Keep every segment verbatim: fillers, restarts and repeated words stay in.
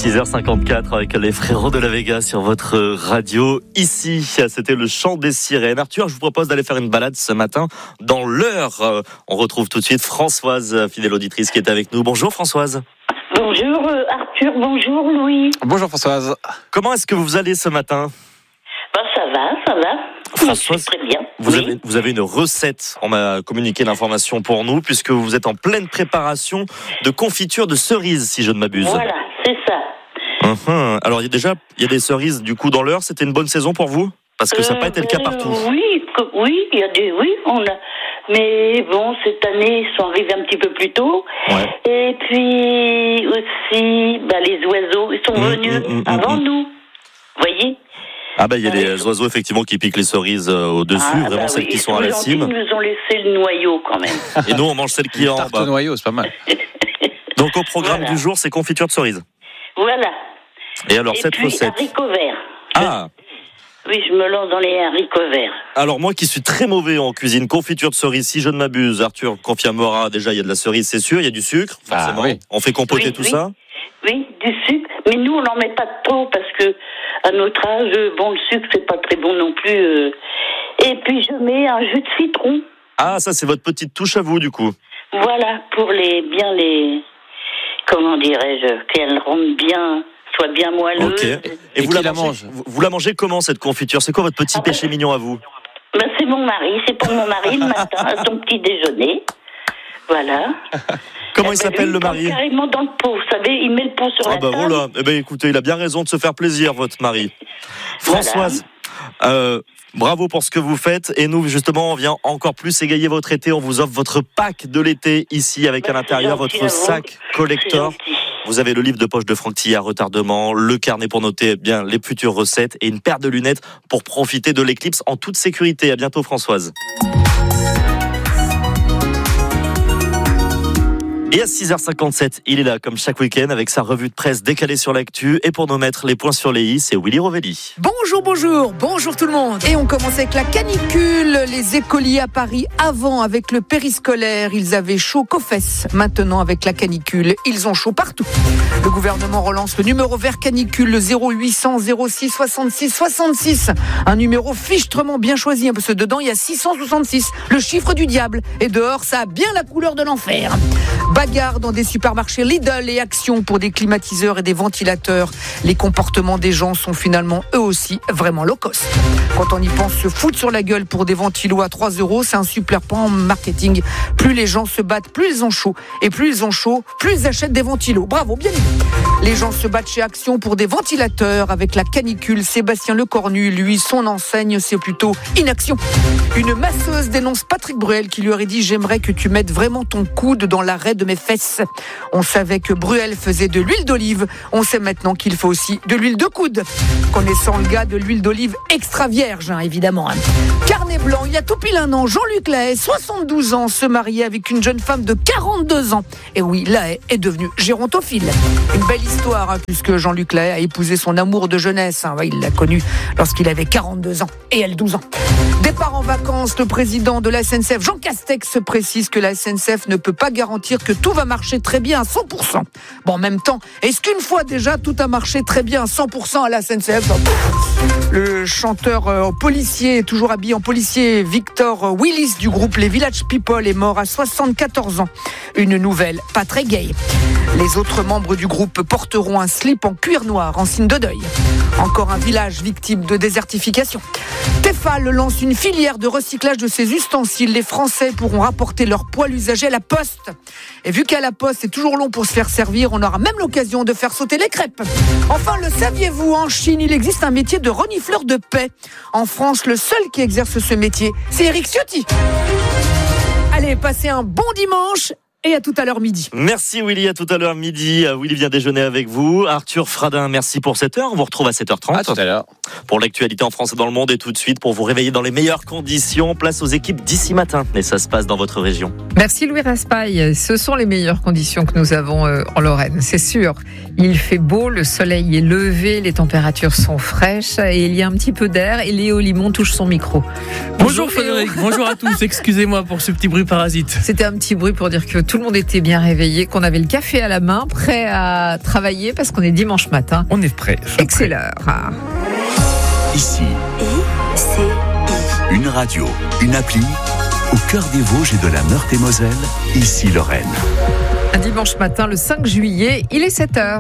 six heures cinquante-quatre avec les frérots de la Vega sur votre radio. Ici, c'était le chant des sirènes. Arthur, je vous propose d'aller faire une balade ce matin dans l'Eure. On retrouve tout de suite Françoise, fidèle auditrice, qui est avec nous. Bonjour Françoise. Bonjour Arthur, bonjour Louis. Bonjour Françoise. Comment est-ce que vous allez ce matin ? Ben, ça va, ça va. Françoise, très bien. Vous, oui. avez, vous avez une recette, on m'a communiqué l'information pour nous, puisque vous êtes en pleine préparation de confiture de cerises, si je ne m'abuse. Voilà, c'est ça. Uhum. Alors il y a déjà il y a des cerises du coup dans l'Eure, c'était une bonne saison pour vous ? Parce que ça n'a pas été le cas partout. Euh, oui, que, oui, il y a des, oui, on a. Mais bon, cette année, ils sont arrivés un petit peu plus tôt. Ouais. Et puis aussi, bah, les oiseaux, ils sont mmh, venus mmh, mmh, avant mmh. nous. Vous voyez ? Ah ben il y a Ouais. des oiseaux effectivement qui piquent les cerises euh, au-dessus, Ah, vraiment bah celles oui, qui ils sont à la gentils, cime. Ils nous ont laissé le noyau quand même. Et nous on mange celles qui est en Tarte bas. noyau, c'est pas mal. Donc au programme Voilà. du jour, c'est confiture de cerises. Voilà. Et alors Et cette puis, recette. haricots verts. Ah. Oui, je me lance dans les haricots verts. Alors moi qui suis très mauvais en cuisine, confiture de cerise, si je ne m'abuse, Arthur confirmera, déjà il y a de la cerise, c'est sûr, il y a du sucre, forcément. Ah, oui. On fait compoter Oui, tout oui. ça. Oui, du sucre. Mais nous, on n'en met pas trop parce que, à notre âge, bon, le sucre, c'est pas très bon non plus. euh. Et puis, je mets un jus de citron. Ah ça c'est votre petite touche à vous du coup. Voilà, pour les, bien les, comment dirais-je, qu'elles rendent bien, soient bien moelleuses. Ok. Et, Et vous qui la, la mangez, mange vous, vous la mangez comment cette confiture ? C'est quoi votre petit Ah ben, péché mignon à vous ? Ben, c'est mon mari, c'est pour mon mari le matin, à son petit déjeuner. Voilà. Comment Eh il ben, s'appelle lui, le il prend mari ? carrément dans le pot, vous savez, il met le pot sur Ah la bah table. voilà, eh ben écoutez, il a bien raison de se faire plaisir, votre mari. Françoise, euh, bravo pour ce que vous faites. Et nous, justement, on vient encore plus égayer votre été. On vous offre votre pack de l'été ici, avec Bah, à l'intérieur c'est gentil votre à vous. sac collector. C'est gentil. Vous avez le livre de poche de Franck Tillard, Retardement, le carnet pour noter eh bien les futures recettes et une paire de lunettes pour profiter de l'éclipse en toute sécurité. À bientôt, Françoise. Et à six heures cinquante-sept, il est là comme chaque week-end avec sa revue de presse décalée sur l'actu. Et pour nous mettre les points sur les i, c'est Willy Rovelli. Bonjour, bonjour, bonjour tout le monde. Et on commence avec la canicule. Les écoliers à Paris, avant avec le périscolaire, ils avaient chaud qu'aux fesses. Maintenant avec la canicule, ils ont chaud partout. Le gouvernement relance le numéro vert canicule, le zéro huit cents zéro six soixante-six soixante-six. Un numéro fichtrement bien choisi, parce que dedans il y a six cent soixante-six, le chiffre du diable. Et dehors, ça a bien la couleur de l'enfer. Bagarre dans des supermarchés Lidl et Action pour des climatiseurs et des ventilateurs. Les comportements des gens sont finalement eux aussi vraiment low cost. Quand on y pense, se foutre sur la gueule pour des ventilos à trois euros, c'est un supplément marketing. Plus les gens se battent, plus ils ont chaud. Et plus ils ont chaud, plus ils achètent des ventilos. Bravo, bien aimé. Les gens se battent chez Action pour des ventilateurs avec la canicule. Sébastien Lecornu, lui, son enseigne, c'est plutôt inaction. Une masseuse dénonce Patrick Bruel qui lui aurait dit « J'aimerais que tu mettes vraiment ton coude dans l'arrêt de mes fesses ». On savait que Bruel faisait de l'huile d'olive. On sait maintenant qu'il faut aussi de l'huile de coude. Connaissant le gars de l'huile d'olive extra vierge, hein, évidemment. Hein. Carnet blanc, il y a tout pile un an, Jean-Luc Lahaye, soixante-douze ans, se mariait avec une jeune femme de quarante-deux ans. Et oui, Lahaye est devenu gérontophile. Une belle histoire, hein, puisque Jean-Luc Lahaye a épousé son amour de jeunesse. Hein. Ouais, il l'a connu lorsqu'il avait quarante-deux ans et elle douze ans. Départ en vacances, le président de la S N C F, Jean Castex, précise que la S N C F ne peut pas garantir que tout va marcher très bien à cent pour cent. Bon, en même temps, est-ce qu'une fois déjà tout a marché très bien à cent pour cent à la S N C F ? Le chanteur euh, policier, toujours habillé en policier, Victor Willis du groupe Les Village People est mort à soixante-quatorze ans. Une nouvelle pas très gaie. Les autres membres du groupe porteront un slip en cuir noir en signe de deuil. Encore un village victime de désertification. Tefal lance une filière de recyclage de ses ustensiles. Les Français pourront rapporter leur poêle usagé à la poste. Et vu qu'à la poste, c'est toujours long pour se faire servir, on aura même l'occasion de faire sauter les crêpes. Enfin, le saviez-vous, en Chine, il existe un métier de renifleur de paix. En France, le seul qui exerce ce métier, c'est Éric Ciotti. Allez, passez un bon dimanche. Et à tout à l'heure midi. Merci Willy, à tout à l'heure midi. Willy vient déjeuner avec vous. Arthur Fradin, merci pour cette heure. On vous retrouve à sept heures trente. À tout à l'heure. Pour l'actualité en France et dans le monde. Et tout de suite, pour vous réveiller dans les meilleures conditions, place aux équipes d'ici matin. Et ça se passe dans votre région. Merci Louis Raspail. Ce sont les meilleures conditions que nous avons en Lorraine, c'est sûr. Il fait beau, le soleil est levé, les températures sont fraîches et il y a un petit peu d'air. Et Léo Limon touche son micro. Bonjour, bonjour Frédéric, bonjour à tous. Excusez-moi pour ce petit bruit parasite. C'était un petit bruit pour dire que tout tout le monde était bien réveillé, qu'on avait le café à la main, prêt à travailler parce qu'on est dimanche matin. On est prêt. Et que c'est l'heure. Ici, une radio, une appli, au cœur des Vosges et de la Meurthe-et-Moselle, ici Lorraine. Un dimanche matin, le cinq juillet, il est sept heures.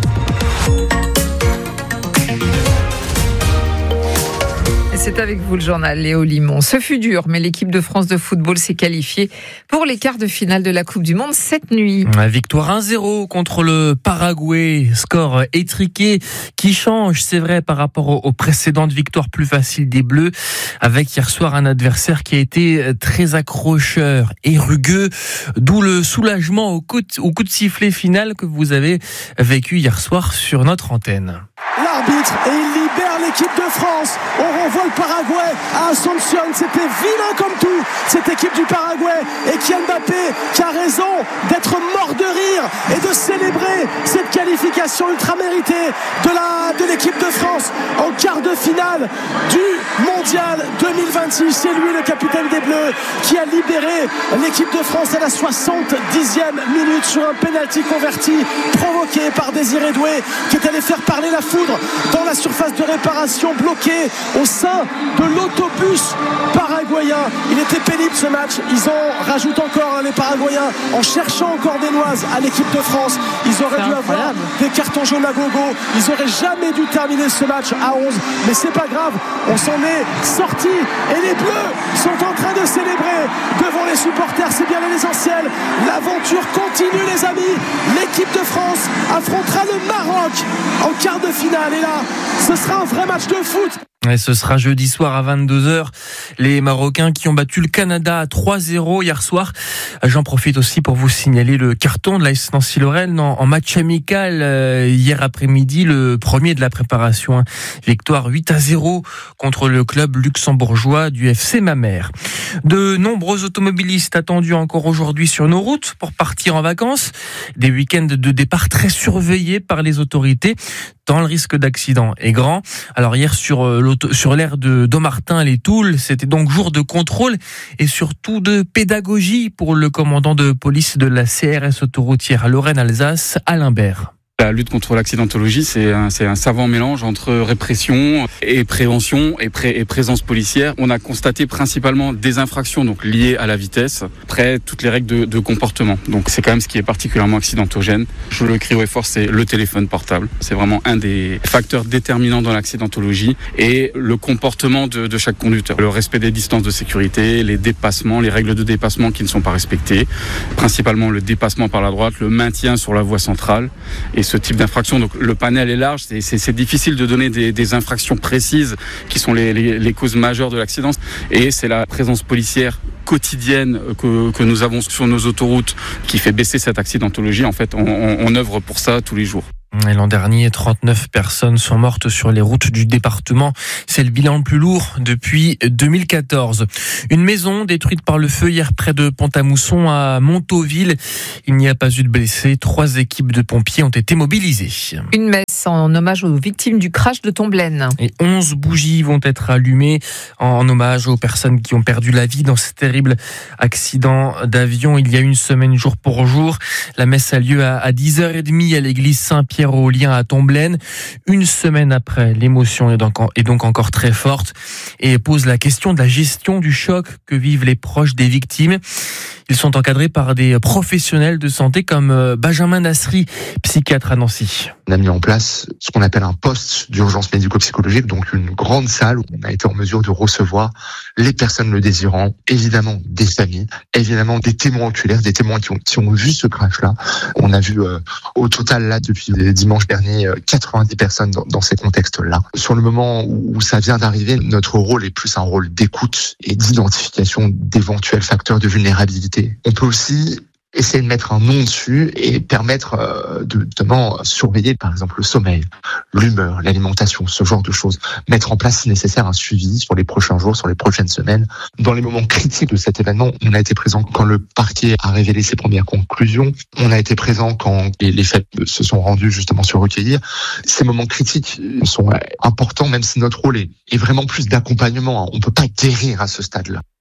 Et c'est avec vous le journal Léo Limon. Ce fut dur, mais l'équipe de France de football s'est qualifiée pour les quarts de finale de la Coupe du Monde cette nuit. Victoire un zéro contre le Paraguay, score étriqué qui change, c'est vrai, par rapport aux précédentes victoires plus faciles des Bleus, avec hier soir un adversaire qui a été très accrocheur et rugueux, d'où le soulagement au coup de, au coup de sifflet final que vous avez vécu hier soir sur notre antenne. L'arbitre, et il libère l'équipe de France. On renvoie le Paraguay à Asunción. C'était vilain comme tout, cette équipe du Paraguay. Et Kylian Mbappé qui a raison d'être mort de rire et de célébrer cette qualification ultra méritée de, la, de l'équipe de France en quart de finale du Mondial deux mille vingt-six. C'est lui le capitaine des Bleus qui a libéré l'équipe de France à la soixante-dixième minute sur un penalty converti provoqué par Désiré Doué qui est allé faire parler la foudre dans la surface de réparation, bloqué au sein de l'autobus paraguayen. Il était pénible ce match. Ils en rajoutent encore, les Paraguayens, en cherchant encore des noises à l'équipe de France. Ils auraient dû avoir des cartons jaunes à gogo. Ils auraient jamais dû terminer ce match à onze, mais c'est pas grave, on s'en est sorti et les Bleus sont en train de célébrer devant les supporters. C'est bien l'essentiel. L'aventure continue, les amis. L'équipe de France affrontera le Maroc en quart de finale et là, ce sera un vrai match de foot. Et ce sera jeudi soir à vingt-deux heures. Les Marocains qui ont battu le Canada à trois zéro hier soir. J'en profite aussi pour vous signaler le carton de l'A S Nancy-Lorraine en, en match amical euh, hier après-midi, le premier de la préparation. Hein. Victoire huit à zéro contre le club luxembourgeois du F C Mamers. De nombreux automobilistes attendus encore aujourd'hui sur nos routes pour partir en vacances. Des week-ends de départ très surveillés par les autorités, tant le risque d'accident est grand. Alors hier sur l'auto, sur l'aire de Dommartin les Toules, c'était donc jour de contrôle et surtout de pédagogie pour le commandant de police de la C R S autoroutière Lorraine-Alsace, Alain Bert. La lutte contre l'accidentologie, c'est un, c'est un savant mélange entre répression et prévention et, pré, et présence policière. On a constaté principalement des infractions donc liées à la vitesse, après toutes les règles de, de comportement. Donc c'est quand même ce qui est particulièrement accidentogène. Je le crie haut et fort, c'est le téléphone portable. C'est vraiment un des facteurs déterminants dans l'accidentologie et le comportement de, de chaque conducteur. Le respect des distances de sécurité, les dépassements, les règles de dépassement qui ne sont pas respectées, principalement le dépassement par la droite, le maintien sur la voie centrale et ce type d'infraction. Donc le panel est large, c'est, c'est, c'est difficile de donner des, des infractions précises qui sont les, les, les causes majeures de l'accident. Et c'est la présence policière quotidienne que, que nous avons sur nos autoroutes qui fait baisser cette accidentologie. En fait, on, on, on œuvre pour ça tous les jours. Et l'an dernier, trente-neuf personnes sont mortes sur les routes du département. C'est le bilan le plus lourd depuis deux mille quatorze. Une maison détruite par le feu hier près de Pont-à-Mousson à Montauville. Il n'y a pas eu de blessés. Trois équipes de pompiers ont été mobilisées. Une messe en hommage aux victimes du crash de Tomblaine. Et onze bougies vont être allumées en hommage aux personnes qui ont perdu la vie dans ce terrible accident d'avion il y a une semaine jour pour jour. La messe a lieu à dix heures trente à l'église Saint-Pierre au lien à Tomblaine. Une semaine après, l'émotion est donc, est donc encore très forte et pose la question de la gestion du choc que vivent les proches des victimes. Ils sont encadrés par des professionnels de santé comme Benjamin Nasri, psychiatre à Nancy. On a mis en place ce qu'on appelle un poste d'urgence médico-psychologique, donc une grande salle où on a été en mesure de recevoir les personnes le désirant, évidemment des familles, évidemment des témoins oculaires, des témoins qui ont, qui ont vu ce crash-là. On a vu euh, au total là depuis dimanche dernier quatre-vingt-dix personnes dans, dans ces contextes-là. Sur le moment où ça vient d'arriver, notre rôle est plus un rôle d'écoute et d'identification d'éventuels facteurs de vulnérabilité. On peut aussi essayer de mettre un nom dessus et permettre euh, de notamment surveiller par exemple le sommeil, l'humeur, l'alimentation, ce genre de choses. Mettre en place si nécessaire un suivi sur les prochains jours, sur les prochaines semaines. Dans les moments critiques de cet événement, on a été présent quand le parquet a révélé ses premières conclusions. On a été présent quand les, les faits se sont rendus justement sur recueillir. Ces moments critiques sont importants même si notre rôle est, est vraiment plus d'accompagnement. On ne peut pas guérir à ce stade-là.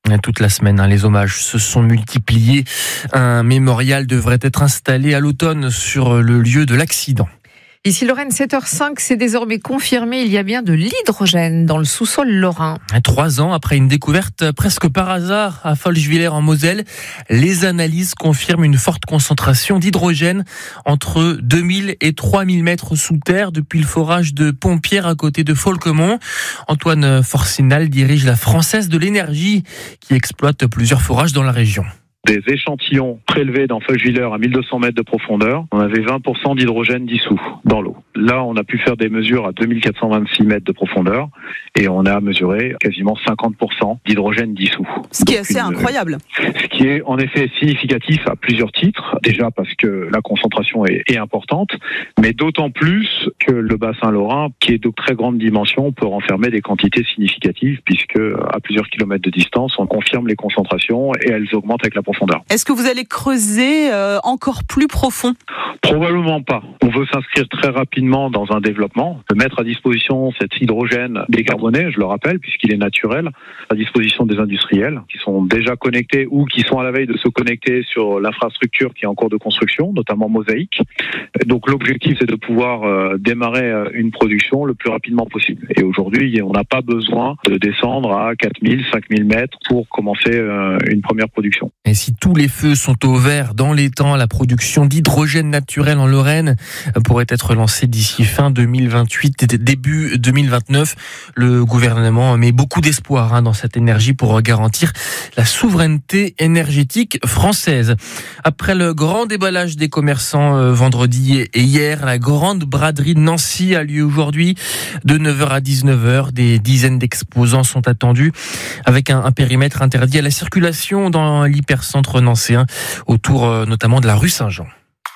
Toute la semaine, hein, les hommages se sont multipliés. Un mémorial devrait être installé à l'automne sur le lieu de l'accident. Ici Lorraine, sept heures cinq, c'est désormais confirmé, il y a bien de l'hydrogène dans le sous-sol lorrain. Trois ans après une découverte presque par hasard à Folchwiller en Moselle, les analyses confirment une forte concentration d'hydrogène entre deux mille et trois mille mètres sous terre depuis le forage de Pompierre à côté de Folquemont. Antoine Forcinal dirige la Française de l'énergie qui exploite plusieurs forages dans la région. Des échantillons prélevés dans Folchwiller à mille deux cents mètres de profondeur, on avait vingt pour cent d'hydrogène dissous dans l'eau. Là, on a pu faire des mesures à deux mille quatre cent vingt-six mètres de profondeur et on a mesuré quasiment cinquante pour cent d'hydrogène dissous. Ce qui Donc est assez une, incroyable. Ce qui est en effet significatif à plusieurs titres. Déjà parce que la concentration est, est importante, mais d'autant plus que le bassin lorrain, qui est de très grande dimension, peut renfermer des quantités significatives puisque à plusieurs kilomètres de distance, on confirme les concentrations et elles augmentent avec la profondeur. Est-ce que vous allez creuser euh, encore plus profond ? Probablement pas. On veut s'inscrire très rapidement dans un développement, de mettre à disposition cet hydrogène décarboné, je le rappelle, puisqu'il est naturel, à disposition des industriels qui sont déjà connectés ou qui sont à la veille de se connecter sur l'infrastructure qui est en cours de construction, notamment Mosaïque. Donc l'objectif, c'est de pouvoir euh, démarrer euh, une production le plus rapidement possible. Et aujourd'hui, on n'a pas besoin de descendre à quatre mille, cinq mille mètres pour commencer euh, une première production. Et si tous les feux sont au vert dans les temps, la production d'hydrogène naturel en Lorraine pourrait être lancée d'ici fin deux mille vingt-huit, début deux mille vingt-neuf. Le gouvernement met beaucoup d'espoir hein, dans cette énergie pour garantir la souveraineté énergétique française. Après le grand déballage des commerçants euh, vendredi et hier, la grande braderie de Nancy a lieu aujourd'hui de neuf heures à dix-neuf heures. Des dizaines d'exposants sont attendus avec un, un périmètre interdit à la circulation dans l'hypercentre nancéen, autour euh, notamment de la rue Saint-Jean.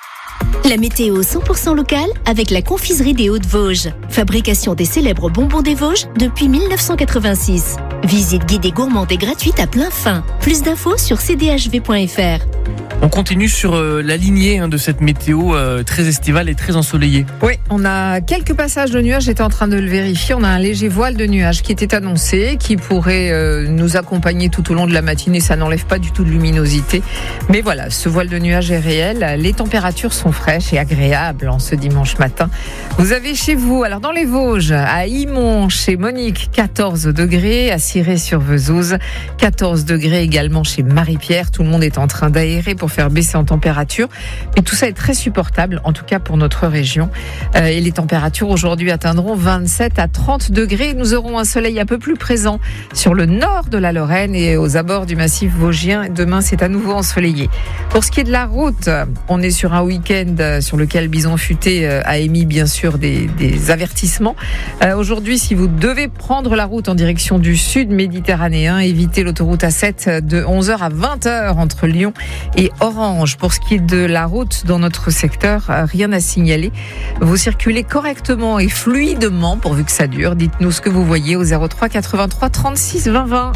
La météo cent pour cent locale avec la confiserie des Hauts-de-Vosges. Fabrication des célèbres bonbons des Vosges depuis mille neuf cent quatre-vingt-six. Visite guidée gourmande et gratuite à plein fin. Plus d'infos sur c d h v point f r. On continue sur euh, la lignée hein, de cette météo euh, très estivale et très ensoleillée. Oui, on a quelques passages de nuages, j'étais en train de le vérifier. On a un léger voile de nuages qui était annoncé, qui pourrait euh, nous accompagner tout au long de la matinée. Ça n'enlève pas du tout de luminosité. Mais voilà, ce voile de nuages est réel. Les températures sont fraîches et agréables en ce dimanche matin. Vous avez chez vous, alors dans les Vosges, à Imont, chez Monique, quatorze degrés, à Ciré-sur-Vesouze, quatorze degrés également chez Marie-Pierre. Tout le monde est en train d'aérer pour faire baisser en température. Mais tout ça est très supportable, en tout cas pour notre région. Euh, et les températures aujourd'hui atteindront vingt-sept à trente degrés. Nous aurons un soleil un peu plus présent sur le nord de la Lorraine et aux abords du massif vosgien. Demain, c'est à nouveau ensoleillé. Pour ce qui est de la route, on est sur un week-end sur lequel Bison Futé a émis bien sûr des, des avertissements. Euh, aujourd'hui, si vous devez prendre la route en direction du sud méditerranéen, évitez l'autoroute A sept de onze heures à vingt heures entre Lyon et Orange. Pour ce qui est de la route dans notre secteur, rien à signaler. Vous circulez correctement et fluidement pourvu que ça dure. Dites-nous ce que vous voyez au zéro trois quatre-vingt-trois trente-six vingt vingt.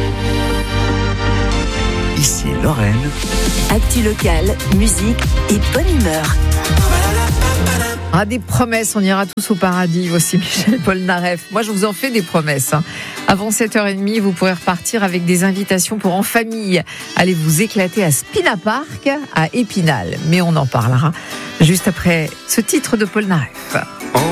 Ici Lorraine. Actu locale, musique et bonne humeur. Ah, des promesses, on ira tous au paradis. Voici Michel Polnareff. Moi, je vous en fais des promesses. Hein. Avant sept heures trente, vous pourrez repartir avec des invitations pour en famille. Allez vous éclater à Spina Park, à Épinal. Mais on en parlera juste après ce titre de Polnareff.